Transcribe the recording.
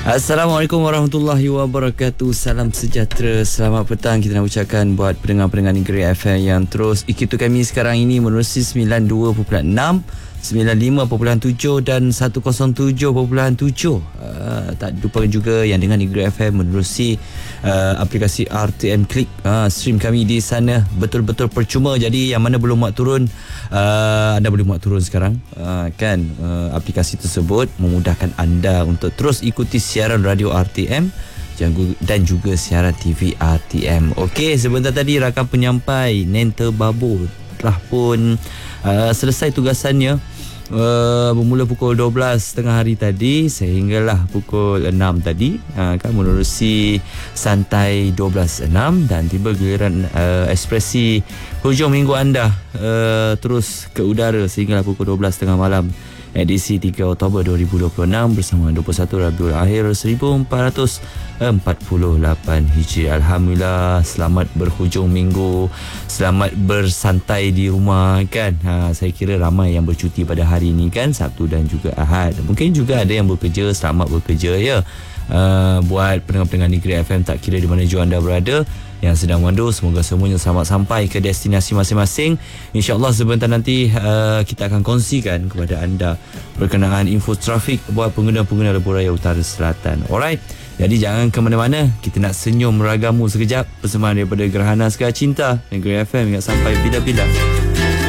Assalamualaikum warahmatullahi wabarakatuh. Salam sejahtera, selamat petang kita nak ucapkan buat pendengar-pendengar Negeri FM yang terus ikuti kami sekarang ini menerusi 92.6, 95.7 dan 107.7. Tak lupakan juga yang dengan Negeri FM menerusi aplikasi RTM Click. Stream kami di sana betul-betul percuma. Jadi yang mana belum muat turun, anda boleh muat turun sekarang. Aplikasi tersebut memudahkan anda untuk terus ikuti siaran radio RTM dan juga siaran TV RTM. Okey, sebentar tadi rakan penyampai Nenta Babu telah pun selesai tugasannya bermula pukul 12 tengah hari tadi sehinggalah pukul 6 tadi, menerusi santai 12.6 dan tiba giliran ekspresi hujung minggu anda terus ke udara sehinggalah pukul 12 tengah malam, edisi 3 Oktober 2026 bersama 21 Rabiul Akhir 1448 Hijri. Alhamdulillah, selamat berhujung minggu, selamat bersantai di rumah kan. Saya kira ramai yang bercuti pada hari ini kan, Sabtu dan juga Ahad. Mungkin juga ada yang bekerja, selamat bekerja ya. Buat pendengar-pendengar Negeri FM, tak kira di mana jua anda berada yang sedang mandu, semoga semuanya selamat sampai ke destinasi masing-masing. InsyaAllah sebentar nanti kita akan kongsikan kepada anda berkenaan info trafik buat pengguna-pengguna lebuh raya Utara Selatan. Alright, jadi jangan ke mana-mana, kita nak senyum meragamu sekejap. Persembahan daripada Gerhana Sekar Cinta Negeri FM hingga sampai bila-bila.